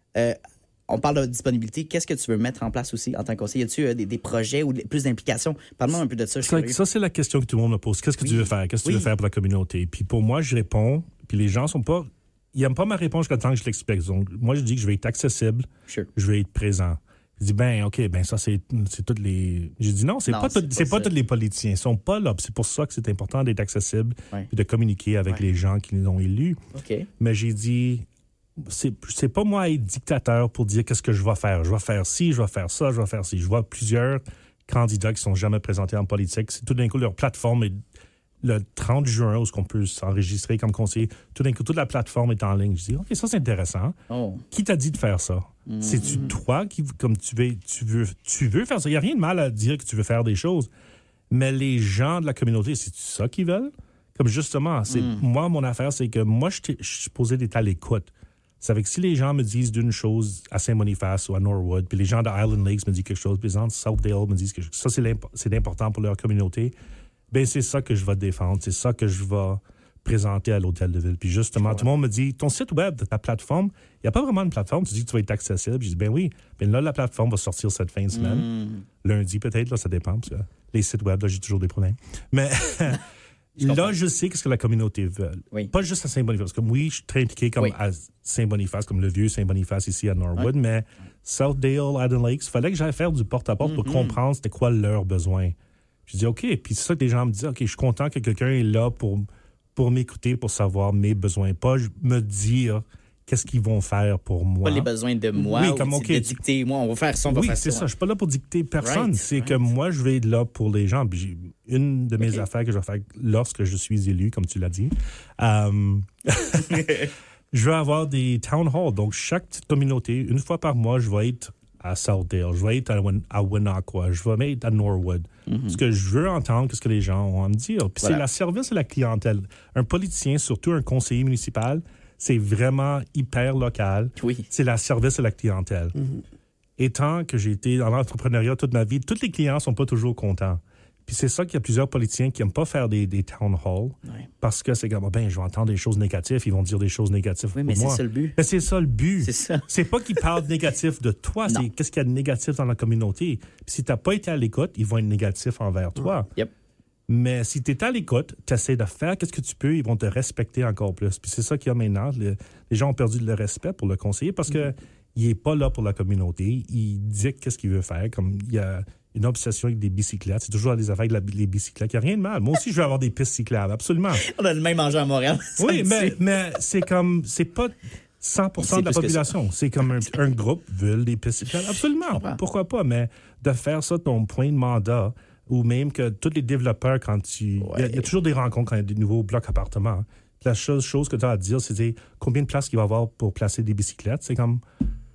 on parle de disponibilité. Qu'est-ce que tu veux mettre en place aussi en tant que conseiller? Y a-tu des projets ou plus d'implications? Parle-moi un peu de ça. Ça, c'est la question que tout le monde me pose. Qu'est-ce que tu veux faire? Qu'est-ce que tu veux faire pour la communauté? Puis pour moi, je réponds, puis les gens sont pas... Ils n'aiment pas ma réponse jusqu'à temps que je l'explique. Donc, moi, je dis que je vais être accessible, je vais être présent. Je dis, OK, ça, c'est toutes les... J'ai dit, non, c'est pas tous les politiciens. Ils sont pas là. C'est pour ça que c'est important d'être accessible et de communiquer avec les gens qui nous ont élus. Okay. Mais j'ai dit... C'est pas moi être dictateur pour dire qu'est-ce que je vais faire. Je vais faire ci, je vais faire ça, je vais faire ci. Je vois plusieurs candidats qui sont jamais présentés en politique. C'est tout d'un coup, leur plateforme est le 30 juin, où on peut s'enregistrer comme conseiller. Tout d'un coup, toute la plateforme est en ligne. Je dis, OK, ça, c'est intéressant. Qui t'a dit de faire ça? C'est-tu toi qui, comme tu veux faire ça? Il n'y a rien de mal à dire que tu veux faire des choses. Mais les gens de la communauté, c'est-tu ça qu'ils veulent? Comme justement, moi, mon affaire, c'est que moi, je suis supposé d'être à l'écoute. C'est avec si les gens me disent d'une chose à Saint-Boniface ou à Norwood, puis les gens de Island Lakes me disent quelque chose, puis les gens de Southdale me disent que ça, c'est important pour leur communauté, bien, c'est ça que je vais défendre, c'est ça que je vais présenter à l'hôtel de ville. Puis justement, tout le monde me dit, ton site web, ta plateforme, il n'y a pas vraiment de plateforme, tu dis que tu vas être accessible. Je dis, ben oui, bien là, la plateforme va sortir cette fin de semaine. Lundi peut-être, là, ça dépend, parce que les sites web, là, j'ai toujours des problèmes. Mais... Là, je sais ce que la communauté veut. Oui. Pas juste à Saint-Boniface. Comme je suis très impliqué comme à Saint-Boniface, comme le vieux Saint-Boniface ici à Norwood, mais Southdale, Island Lakes, il fallait que j'aille faire du porte-à-porte pour comprendre c'était quoi leurs besoins. Je dis, OK. Puis c'est ça que les gens me disent, OK, je suis content que quelqu'un est là pour m'écouter, pour savoir mes besoins. Pas me dire qu'est-ce qu'ils vont faire pour moi. Pas les besoins de moi, de dicter, moi, on va faire ça, on va faire ça. Oui, c'est ça. Je suis pas là pour dicter personne. C'est que moi, je vais être là pour les gens. Puis une de mes affaires que je vais faire lorsque je suis élu, comme tu l'as dit, je vais avoir des town halls. Donc, chaque petite communauté, une fois par mois, je vais être à Southdale, je vais être à Winnequa, je vais être à Norwood. Parce que je veux entendre ce que les gens ont à me dire. Puis c'est le service à la clientèle. Un politicien, surtout un conseiller municipal, c'est vraiment hyper local. Oui. C'est la service à la clientèle. Étant que j'ai été dans l'entrepreneuriat toute ma vie, tous les clients ne sont pas toujours contents. Puis c'est ça qu'il y a plusieurs politiciens qui n'aiment pas faire des town halls parce que c'est comme, je vais entendre des choses négatives, ils vont dire des choses négatives pour moi. Oui, mais c'est ça le but. Mais c'est ça le but. C'est ça. C'est pas qu'ils parlent négatif de toi, c'est qu'est-ce qu'il y a de négatif dans la communauté. Puis si tu n'as pas été à l'écoute, ils vont être négatifs envers toi. Yep. Mais si tu es à l'écoute, tu essaies de faire ce que tu peux, ils vont te respecter encore plus. Puis c'est ça qu'il y a maintenant. Les gens ont perdu le respect pour le conseiller parce que il n'est pas là pour la communauté. Il dit qu'est-ce qu'il veut faire. Comme il y a une obsession avec des bicyclettes. C'est toujours des affaires avec les bicyclettes. Il n'y a rien de mal. Moi aussi, je veux avoir des pistes cyclables. Absolument. On a le même enjeu à Montréal. Oui, mais c'est pas 100% de la population. C'est comme un groupe veut des pistes cyclables. Absolument. Pourquoi pas? Mais de faire ça ton point de mandat, ou même que tous les développeurs, quand il y a toujours des rencontres quand il y a des nouveaux blocs appartements. La chose que tu as à dire, c'est combien de places qu'il va y avoir pour placer des bicyclettes. C'est comme...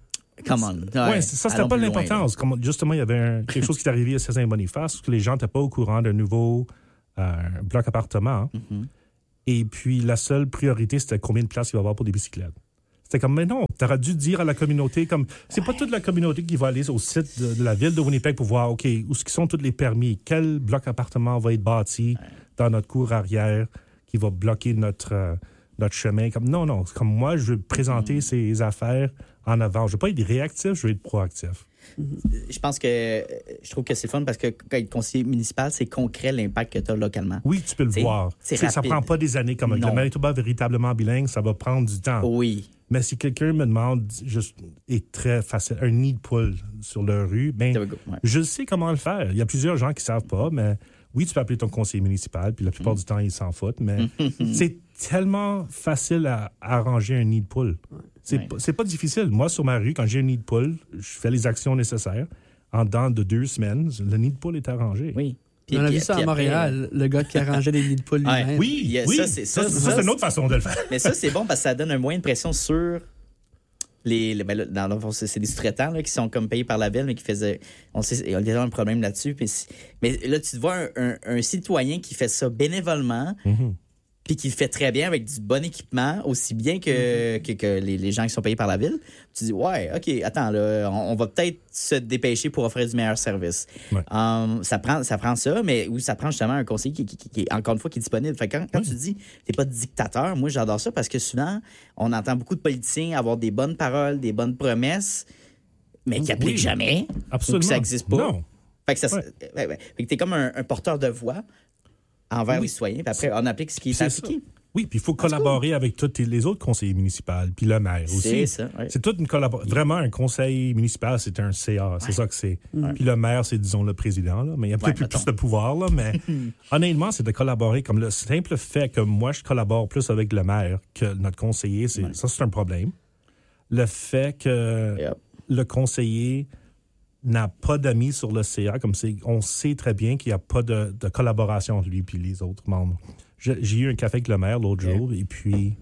Come on. Ouais, ça, c'était allons pas plus loin, l'importance. Comme, justement, il y avait quelque chose qui est arrivé à Saint-Boniface, que les gens n'étaient pas au courant d'un nouveau bloc appartement. Et puis, la seule priorité, c'était combien de places il va y avoir pour des bicyclettes. C'était comme, mais non, tu aurais dû dire à la communauté, comme, c'est pas toute la communauté qui va aller au site de la ville de Winnipeg pour voir, OK, où sont tous les permis, quel bloc appartement va être bâti dans notre cour arrière qui va bloquer notre chemin. Comme, non, c'est comme moi, je veux présenter ces affaires en avant. Je veux pas être réactif, je veux être proactif. Je pense que je trouve que c'est fun parce que quand il est conseiller municipal, c'est concret l'impact que tu as localement. Oui, tu peux le voir. Ça prend pas des années comme avec le Manitoba véritablement bilingue, ça va prendre du temps. Oui. Mais si quelqu'un me demande juste est très facile, un nid de poule sur leur rue, je sais comment le faire. Il y a plusieurs gens qui savent pas, mais oui, tu peux appeler ton conseiller municipal, puis la plupart du temps, ils s'en foutent, mais c'est tellement facile à arranger un nid de poule. C'est pas difficile. Moi, sur ma rue, quand j'ai un nid de poule, je fais les actions nécessaires. En dedans de 2 semaines, le nid de poule est arrangé. Oui. On a vu ça à Montréal, le gars qui arrangeait les nids de poule lui-même. Oui. Ça, c'est une autre façon de le faire. Mais ça, c'est bon parce que ça donne un moyen de pression sur dans le fond, c'est des sous-traitants là, qui sont comme payés par la ville, mais qui faisaient. On sait, il y a déjà un problème là-dessus. Mais là, tu vois un citoyen qui fait ça bénévolement, puis qui le fait très bien avec du bon équipement, aussi bien que les gens qui sont payés par la ville. Tu dis, ouais, OK, attends, là, on va peut-être se dépêcher pour offrir du meilleur service. Ouais. Ça prend ça, mais où ça prend justement un conseiller qui encore une fois, qui est disponible. Fait que quand tu dis, t'es pas dictateur, moi, j'adore ça parce que souvent, on entend beaucoup de politiciens avoir des bonnes paroles, des bonnes promesses, mais qui n'appliquent jamais. Absolument. Ou que ça n'existe pas. Non. Fait que fait que t'es comme un porteur de voix envers les citoyens, puis après, on applique ce qui est appliqué. Oui, puis il faut collaborer avec tous les autres conseillers municipaux, puis le maire aussi. C'est ça, oui. C'est toute une collaboration. Vraiment, un conseil municipal, c'est un CA, c'est ça que c'est. Puis le maire, c'est, disons, le président, là, mais il y a peut-être plus de pouvoir, là, mais honnêtement, c'est de collaborer. Comme le simple fait que moi, je collabore plus avec le maire que notre conseiller, ça, c'est un problème. Le fait que le conseiller n'a pas d'amis sur le CA, comme on sait très bien qu'il n'y a pas de collaboration entre lui et les autres membres. J'ai eu un café avec le maire l'autre jour, et puis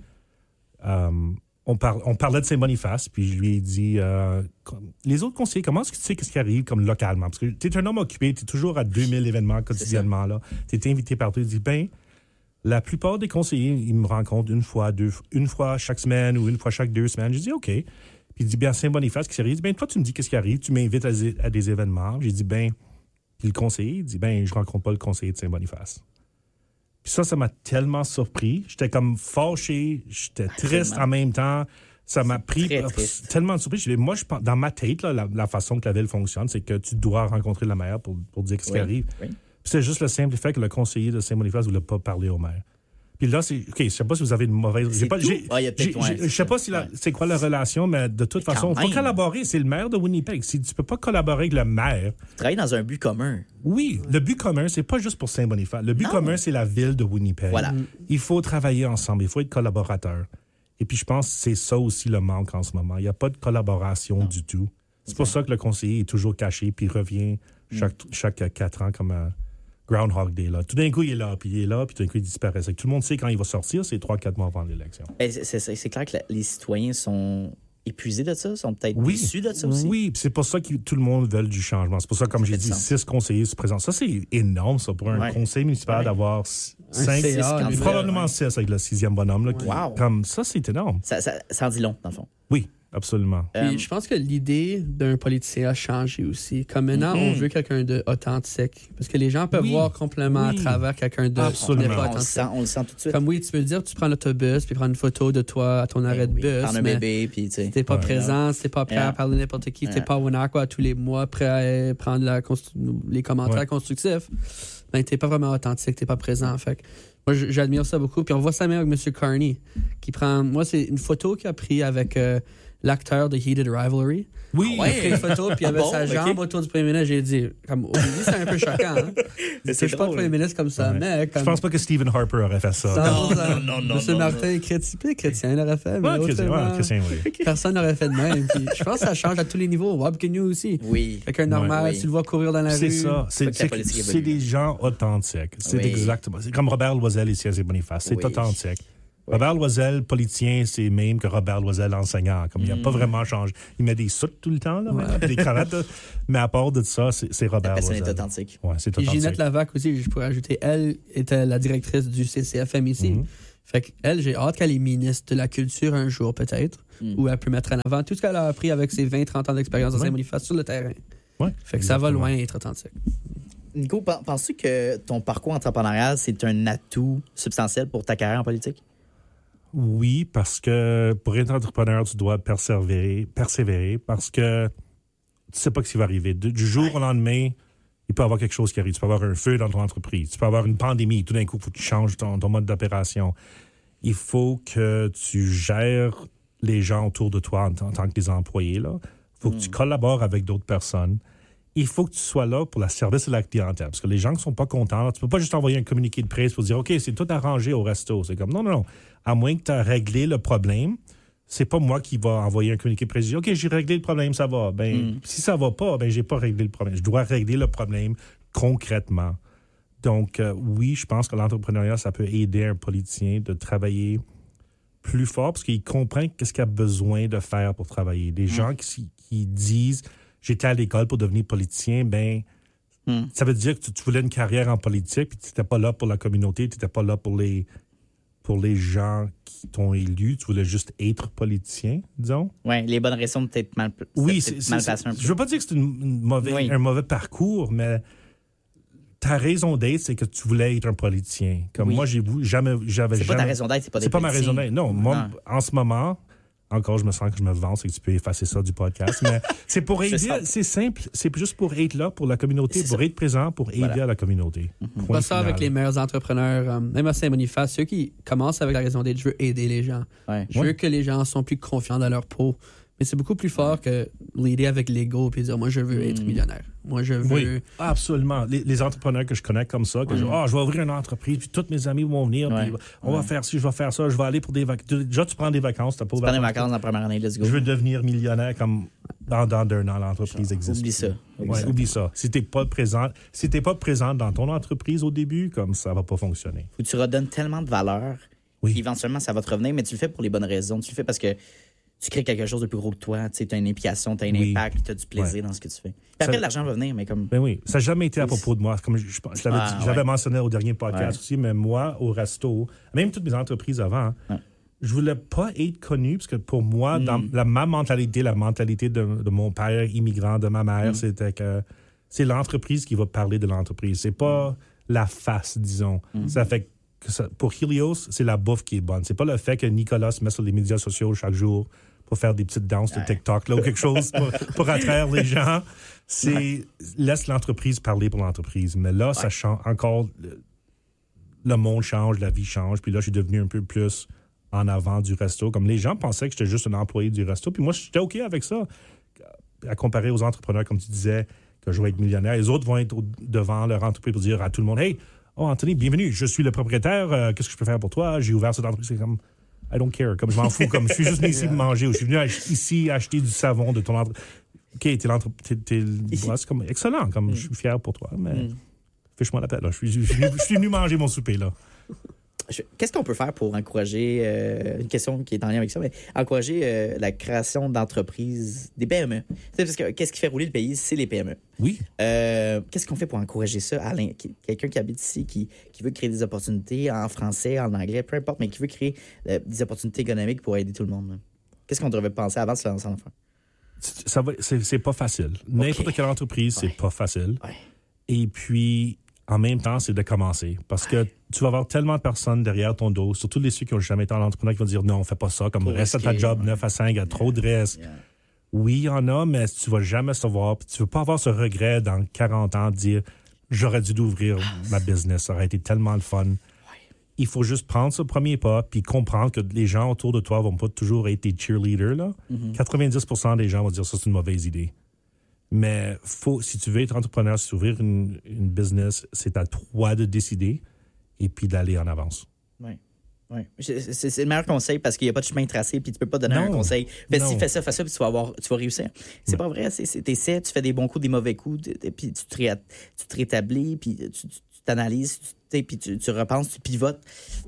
on parlait de Saint-Boniface, puis je lui ai dit, les autres conseillers, comment est-ce que tu sais ce qui arrive comme localement? Parce que tu es un homme occupé, tu es toujours à 2000 événements quotidiennement, tu es invité partout. Il dit, la plupart des conseillers, ils me rencontrent une fois chaque semaine ou une fois chaque 2 semaines. Je dis, OK. Puis il dit, bien, Saint-Boniface, qui s'arrive. Il dit, toi, tu me dis qu'est-ce qui arrive. Tu m'invites à des événements. J'ai dit, puis le conseiller, il dit, je rencontre pas le conseiller de Saint-Boniface. Puis ça m'a tellement surpris. J'étais comme fâché, j'étais triste en même temps. Ça m'a pris tellement de surprise. Moi, je pense, dans ma tête, là, la façon que la ville fonctionne, c'est que tu dois rencontrer le maire pour dire qu'est-ce qui arrive. Oui. Puis c'est juste le simple fait que le conseiller de Saint-Boniface ne voulait pas parler au maire. Puis là, je sais pas si vous avez une mauvaise. Je sais pas c'est quoi la relation, mais de toute façon, il faut collaborer. C'est le maire de Winnipeg. Si tu peux pas collaborer avec le maire. Travailler dans un but commun. Oui, le but commun, c'est pas juste pour Saint-Boniface. Le but commun, c'est la ville de Winnipeg. Voilà. Il faut travailler ensemble. Il faut être collaborateur. Et puis, je pense que c'est ça aussi le manque en ce moment. Il n'y a pas de collaboration du tout. C'est pour ça que le conseiller est toujours caché, puis il revient chaque 4 ans comme un Groundhog Day. Là. Tout d'un coup, il est là, puis tout d'un coup, il disparaît. Tout le monde sait quand il va sortir, c'est 3-4 mois avant l'élection. C'est clair que les citoyens sont épuisés de ça, sont peut-être déçus de ça aussi. Oui, puis c'est pour ça que tout le monde veut du changement. C'est pour ça, comme j'ai dit, 6 conseillers se présentent. Ça, c'est énorme, ça, pour un conseil municipal d'avoir 5, probablement 6 avec le 6e bonhomme. Là, comme ça, c'est énorme. Ça en dit long, dans le fond. Oui. Absolument. Puis je pense que l'idée d'un politicien a changé aussi. Comme maintenant, on veut quelqu'un d'authentique. Parce que les gens peuvent voir complètement à travers quelqu'un de pas authentique. On le sent tout de suite. Comme tu peux dire, tu prends l'autobus, puis prendre une photo de toi à ton arrêt de bus. Prendre un bébé, puis tu sais. T'es pas présent, t'es pas prêt à parler n'importe qui, t'es pas Winacqua tous les mois, prêt à prendre les commentaires constructifs. T'es pas vraiment authentique, t'es pas présent. Fait que moi, j'admire ça beaucoup. Puis on voit ça même avec M. Carney, qui prend. Moi, c'est une photo qu'il a prise avec l'acteur de Heated Rivalry. Oui, il a pris une photo, puis il avait sa jambe autour du premier ministre. J'ai dit, comme, au début, c'est un peu choquant. Hein? C'est pas le premier ministre comme ça, mais. Comme... Je pense pas que Stephen Harper aurait fait ça. Non. M. Martin, chrétien, l'aurait fait. Mais chrétien, oui. Personne n'aurait fait de même. Puis, je pense que ça change à tous les niveaux. Bob Kenyon aussi. Oui. Quelqu'un normal, tu le vois courir dans la rue. C'est ça. C'est des gens authentiques. C'est exactement. C'est comme Robert Loisel ici à Saint-Boniface. C'est authentique. Robert Loisel, politicien, c'est même que Robert Loisel, enseignant. Comme il n'a pas vraiment changé. Il met des soutes tout le temps, là, des cravates. Là. Mais à part de ça, c'est Robert Loisel. La personne est authentique. Ouais, c'est Puis authentique. Ginette Lavac aussi, je pourrais ajouter, elle était la directrice du CCFM ici. Fait qu'elle, j'ai hâte qu'elle est ministre de la Culture un jour, peut-être, où elle peut mettre en avant tout ce qu'elle a appris avec ses 20-30 ans d'expérience dans Saint-Boniface sur le terrain. Ouais, fait que ça va loin être authentique. Nico, penses-tu que ton parcours entrepreneurial, c'est un atout substantiel pour ta carrière en politique? Oui, parce que pour être entrepreneur, tu dois persévérer parce que tu sais pas ce qui va arriver. Du jour au lendemain, il peut y avoir quelque chose qui arrive. Tu peux avoir un feu dans ton entreprise. Tu peux avoir une pandémie. Tout d'un coup, il faut que tu changes ton mode d'opération. Il faut que tu gères les gens autour de toi en tant que des employés. Il faut que tu collabores avec d'autres personnes. Il faut que tu sois là pour le service de la clientèle. Parce que les gens qui sont pas contents, tu peux pas juste envoyer un communiqué de presse pour dire « OK, c'est tout arrangé au resto ». C'est comme non. À moins que tu aies réglé le problème, c'est pas moi qui va envoyer un communiqué de presse et dire « OK, j'ai réglé le problème, ça va ». Si ça va pas, j'ai pas réglé le problème. Je dois régler le problème concrètement. Donc, oui, je pense que l'entrepreneuriat, ça peut aider un politicien de travailler plus fort parce qu'il comprend qu'est-ce qu'il a besoin de faire pour travailler. Des gens qui disent « J'étais à l'école pour devenir politicien », ça veut dire que tu voulais une carrière en politique puis tu n'étais pas là pour la communauté, tu n'étais pas là pour les gens qui t'ont élu, tu voulais juste être politicien, disons. Oui, les bonnes raisons peut-être mal placées un peu. Je veux pas dire que c'est un mauvais parcours, mais ta raison d'être, c'est que tu voulais être un politicien. Comme moi, j'avais jamais... C'est pas ta raison d'être, c'est pas des C'est pas ma politiciens. raison d'être. Non, moi, en ce moment, encore, je me sens que je me vante, c'est que tu peux effacer ça du podcast, mais c'est pour aider, c'est simple, c'est juste pour être là pour la communauté, pour être présent, pour aider à la communauté. Pas ça avec les meilleurs entrepreneurs, même à Saint-Boniface, ceux qui commencent avec la raison d'être, je veux aider les gens. Ouais. Je veux que les gens sont plus confiants dans leur peau. Mais c'est beaucoup plus fort que l'aider avec l'ego et dire, moi, je veux être millionnaire. Moi, je veux... Oui, absolument. Les entrepreneurs que je connais comme ça, que je vais ouvrir une entreprise, puis tous mes amis vont venir, puis on va faire ci, je vais faire ça, je vais aller pour des vacances. Déjà, tu prends des vacances, t'as pas Tu prends des vacances dans la première année, let's go. Je veux devenir millionnaire comme dans 2 ans, l'entreprise existe. Oublie ça. Si t'es pas présent dans ton entreprise au début, comme ça va pas fonctionner. Où tu redonnes tellement de valeur, éventuellement, ça va te revenir, mais tu le fais pour les bonnes raisons. Tu le fais parce que tu crées quelque chose de plus gros que toi. Tu as une implication, tu as un impact, tu as du plaisir dans ce que tu fais. Puis après, l'argent va venir, mais comme... Ben oui, ça n'a jamais été à propos de moi. Comme je l'avais mentionné au dernier podcast aussi, mais moi, au resto, même toutes mes entreprises avant, je voulais pas être connu, parce que pour moi, dans ma mentalité, la mentalité de mon père immigrant, de ma mère, c'était que c'est l'entreprise qui va parler de l'entreprise. C'est pas la face, disons. Ça fait que pour Helios, c'est la bouffe qui est bonne. C'est pas le fait que Nicolas se met sur les médias sociaux chaque jour pour faire des petites danses de TikTok là, ou quelque chose pour attraire les gens. Laisse l'entreprise parler pour l'entreprise. Mais là, ça change encore. Le monde change, la vie change. Puis là, je suis devenu un peu plus en avant du resto. Comme les gens pensaient que j'étais juste un employé du resto. Puis moi, j'étais OK avec ça. À comparer aux entrepreneurs, comme tu disais, que je vais être millionnaire. Les autres vont être devant leur entreprise pour dire à tout le monde, « Hey, Anthony, bienvenue. Je suis le propriétaire. Qu'est-ce que je peux faire pour toi? J'ai ouvert cette entreprise. » C'est comme... I don't care. Comme je m'en fous. Comme je suis juste venu ici pour manger. Ou je suis venu ici acheter du savon de ton entreprise. OK, c'est comme excellent. Comme je suis fier pour toi. Mais fiche-moi la paix. Là. Je suis venu manger mon souper. Là. Qu'est-ce qu'on peut faire pour encourager, une question qui est en lien avec ça, mais encourager la création d'entreprises, des PME? Parce que qu'est-ce qui fait rouler le pays? C'est les PME. Oui. Qu'est-ce qu'on fait pour encourager ça? Quelqu'un qui habite ici, qui veut créer des opportunités en français, en anglais, peu importe, mais qui veut créer des opportunités économiques pour aider tout le monde. Là. Qu'est-ce qu'on devrait penser avant de se lancer en affaires? C'est pas facile. N'importe quelle entreprise, c'est pas facile. Ouais. Et puis, en même temps, c'est de commencer. Parce que tu vas avoir tellement de personnes derrière ton dos, surtout ceux qui n'ont jamais été en entrepreneur, qui vont dire non, fais pas ça, comme reste à ta job 9 à 5, il y a trop de risques. Oui, il y en a, mais tu vas jamais savoir. Puis tu veux pas avoir ce regret dans 40 ans de dire j'aurais dû d'ouvrir ma business, ça aurait été tellement le fun. Il faut juste prendre ce premier pas puis comprendre que les gens autour de toi vont pas toujours être des cheerleaders. Là. 90% des gens vont dire ça, c'est une mauvaise idée. Mais si tu veux être entrepreneur, si tu veux ouvrir une business, c'est à toi de décider et puis d'aller en avance. Oui. C'est le meilleur conseil parce qu'il n'y a pas de chemin tracé puis tu peux pas donner un conseil. Fais ça, puis tu vas réussir. C'est pas vrai. T'essaies, tu fais des bons coups, des mauvais coups, puis tu te rétablis, puis tu t'analyses, puis tu repenses, tu pivotes.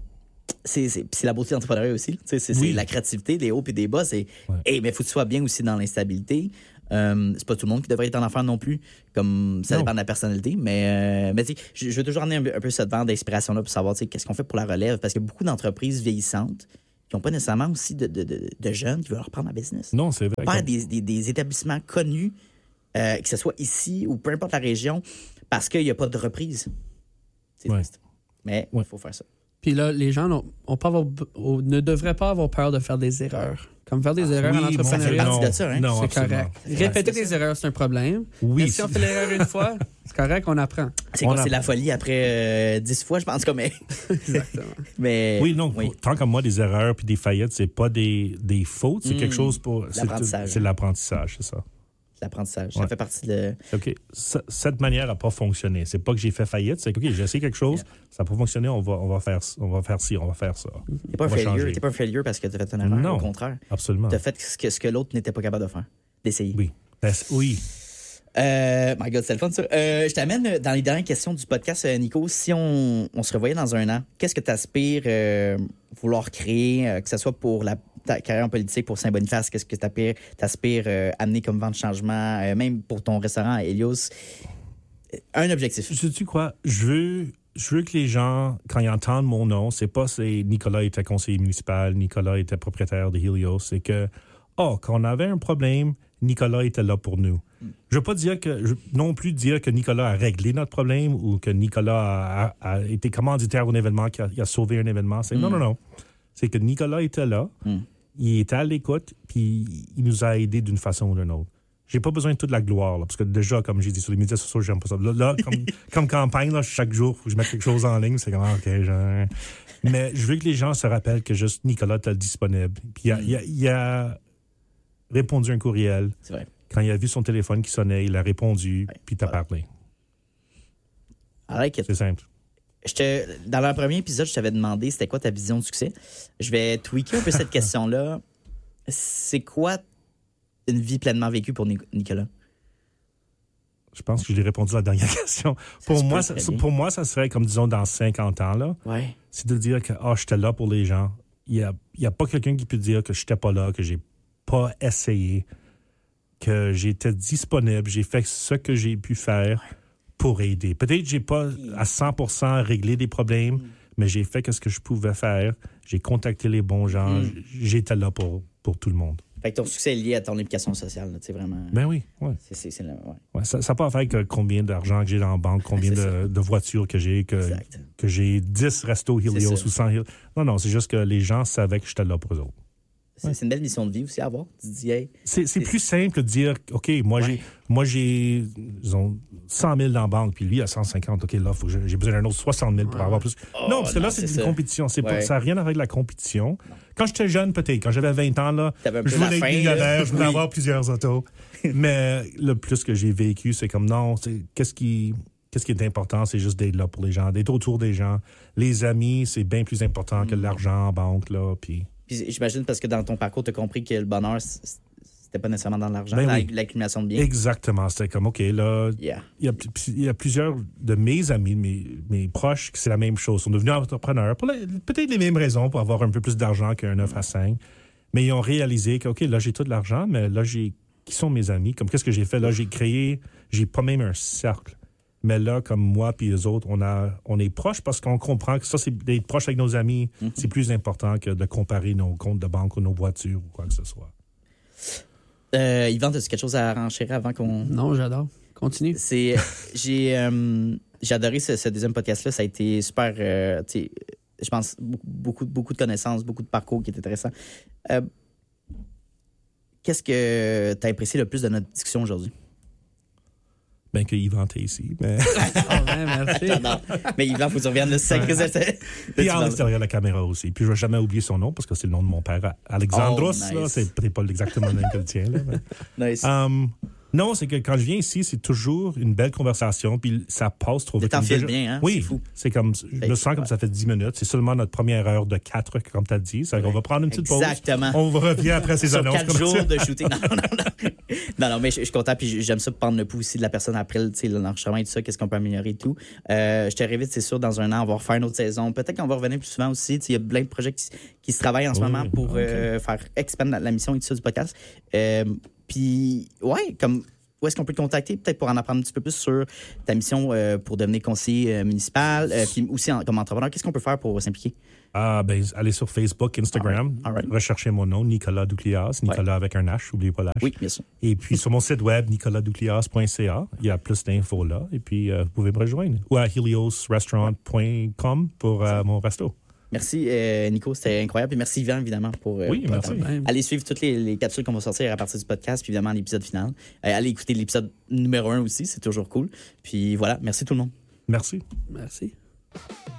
c'est la beauté de l'entrepreneuriat aussi. Tu sais, c'est Oui. la créativité, des hauts et des bas. C'est, Ouais. mais il faut que tu sois bien aussi dans l'instabilité. C'est pas tout le monde qui devrait être en affaires non plus. Comme ça Non. dépend de la personnalité. Mais tu sais, je veux toujours amener un peu cette vente d'inspiration-là pour savoir tu sais, qu'est-ce qu'on fait pour la relève. Parce qu'il y a beaucoup d'entreprises vieillissantes qui n'ont pas nécessairement aussi de jeunes qui veulent reprendre la business. Non, c'est vrai. On perd des établissements connus, que ce soit ici ou peu importe la région, parce qu'il n'y a pas de reprise. C'est Ouais. triste. Mais il Ouais. faut faire ça. Puis là, les gens ne devraient pas avoir peur de faire des erreurs. Comme faire des erreurs en Oui, entrepreneuriat, partie non, de ça, hein? non, c'est absolument. correct. Répéter des erreurs, c'est un problème. Oui, Mais si on fait l'erreur une fois, c'est correct, on apprend. C'est On quoi? a- C'est la folie après 10 fois, je pense. Mais, Exactement. mais Oui, non, oui. tant comme moi, des erreurs puis des faillettes, c'est pas des fautes, c'est quelque chose pour. L'apprentissage. C'est l'apprentissage, c'est ça. L'apprentissage, Ouais. ça fait partie de. OK. Cette manière n'a pas fonctionné. C'est pas que j'ai fait faillite, c'est que, OK, j'ai essayé quelque chose, ça n'a pas fonctionné, on va faire ci, on va faire ça. T'es pas un On va failure. changer. T'es pas un failure parce que t'as fait une erreur. Non. Au contraire. Absolument. T'as fait ce que l'autre n'était pas capable de faire. D'essayer. Oui. Oui. My God, c'est le fun, ça. Je t'amène dans les dernières questions du podcast, Nico. Si on se revoyait dans un an, qu'est-ce que tu aspires vouloir créer, que ce soit pour ta carrière en politique, pour Saint-Boniface, qu'est-ce que tu aspires amener comme vent de changement, même pour ton restaurant à Helios? Un objectif. Sais-tu quoi? Je veux que les gens, quand ils entendent mon nom, c'est pas c'est Nicolas était conseiller municipal, Nicolas était propriétaire de Helios, c'est que, quand on avait un problème, Nicolas était là pour nous. Je veux non plus dire que Nicolas a réglé notre problème ou que Nicolas a été commanditaire d'un événement, qu'il a sauvé un événement. Non. C'est que Nicolas était là, il était à l'écoute, puis il nous a aidés d'une façon ou d'une autre. J'ai pas besoin de toute la gloire, là, parce que déjà, comme j'ai dit sur les médias sociaux, j'aime pas ça. Là, comme campagne, là, chaque jour, faut que je mette quelque chose en ligne, c'est comme, OK, Mais je veux que les gens se rappellent que juste Nicolas était disponible. Puis il a répondu un courriel. C'est vrai. Quand il a vu son téléphone qui sonnait, il a répondu, puis t'as parlé. I like it. C'est simple. Dans le premier épisode, je t'avais demandé c'était quoi ta vision du succès. Je vais tweaker un peu cette question-là. C'est quoi une vie pleinement vécue pour Nicolas? Je pense que je l'ai répondu à la dernière question. Pour moi, ça serait comme, disons, dans 50 ans, là. Ouais. C'est de dire que j'étais là pour les gens. Il y a pas quelqu'un qui peut dire que j'étais pas là, que j'ai pas essayé, que j'étais disponible, j'ai fait ce que j'ai pu faire pour aider. Peut-être que j'ai pas à 100% réglé des problèmes, mais j'ai fait ce que je pouvais faire. J'ai contacté les bons gens. J'étais là pour tout le monde. Fait que ton succès est lié à ton implication sociale, tu sais, vraiment. Ben oui, ouais. C'est là, ouais. Ouais, ça n'a pas à faire que combien d'argent que j'ai dans la banque, combien de voitures que j'ai, que j'ai 10 restos Helios ou 100 Helios. Non, c'est juste que les gens savaient que j'étais là pour eux autres. C'est une belle mission de vie aussi à avoir. Tu te dis, hey, c'est plus simple de dire, OK, moi j'ai disons, 100 000 dans la banque, puis lui a 150. OK, là, j'ai besoin d'un autre 60 000 pour avoir plus. Non, parce que là, c'est une compétition. Ça n'a rien à voir avec la compétition. Quand j'étais jeune, peut-être, quand j'avais 20 ans, là, je voulais être millionnaire, je voulais avoir plusieurs autos. Mais le plus que j'ai vécu, c'est comme, non, qu'est-ce qui est important, c'est juste d'être là pour les gens, d'être autour des gens. Les amis, c'est bien plus important que l'argent en banque, là, puis j'imagine parce que dans ton parcours, tu as compris que le bonheur, c'était pas nécessairement dans l'argent, Ben dans oui. l'accumulation de biens. Exactement. C'était comme, OK, là, Yeah. il y a plusieurs de mes amis, mes proches, que c'est la même chose. Ils sont devenus entrepreneurs pour peut-être les mêmes raisons, pour avoir un peu plus d'argent qu'un 9 à 5. Mais ils ont réalisé que, OK, là, j'ai tout de l'argent, mais là, qui sont mes amis? Comme, qu'est-ce que j'ai fait? Là, j'ai pas même un cercle. Mais là, comme moi puis les autres, on est proches parce qu'on comprend que ça, c'est d'être proche avec nos amis, c'est plus important que de comparer nos comptes de banque ou nos voitures ou quoi que ce soit. Yvan, as-tu quelque chose à renchérir avant qu'on... Non, j'adore. Continue. J'ai adoré ce deuxième podcast-là. Ça a été super, je pense, beaucoup de connaissances, beaucoup de parcours qui étaient intéressants. Qu'est-ce que tu as apprécié le plus de notre discussion aujourd'hui? Bien que Yvan était ici, mais... Merci. J'adore. Mais Yvan, faut que tu reviennes le sacré. Puis en extérieur de la caméra aussi. Puis je vais jamais oublier son nom parce que c'est le nom de mon père, Alexandros. Oh, nice. Là, c'est peut-être pas exactement le même que le tien. Là, mais... Nice. Non, c'est que quand je viens ici, c'est toujours une belle conversation, puis ça passe trop vite. T'en files bien, hein? Oui, C'est fou. c'est comme, je me sens comme ça fait 10 minutes. C'est seulement notre première heure de 4, comme tu as dit. On va prendre une petite pause. Exactement. On revient après ces Sur annonces. 4 jours de shooting. Non, mais je suis content, puis j'aime ça prendre le pouls aussi de la personne après l'enregistrement et tout ça, qu'est-ce qu'on peut améliorer et tout. Je te réinvite, c'est sûr, dans un an, on va refaire une autre saison. Peut-être qu'on va revenir plus souvent aussi. Il y a plein de projets qui se travaillent en ce moment pour faire expandre la mission et tout ça du podcast. Puis, ouais, comme... Où est-ce qu'on peut te contacter, peut-être pour en apprendre un petit peu plus sur ta mission pour devenir conseiller municipal, puis aussi comme entrepreneur, qu'est-ce qu'on peut faire pour s'impliquer? Allez sur Facebook, Instagram, recherchez mon nom, Nicolas Douclias, Nicolas avec un H, n'oubliez pas l'H. Oui, bien sûr. Et puis sur mon site web, nicolasdouclias.ca, il y a plus d'infos là, et puis vous pouvez me rejoindre. Ou à heliosrestaurant.com pour mon resto. Merci, Nico, c'était incroyable. Et merci, Yvan, évidemment, pour. Merci. Allez suivre toutes les capsules qu'on va sortir à partir du podcast, puis évidemment, l'épisode final. Allez écouter l'épisode numéro 1 aussi, c'est toujours cool. Puis voilà, merci tout le monde. Merci. Merci.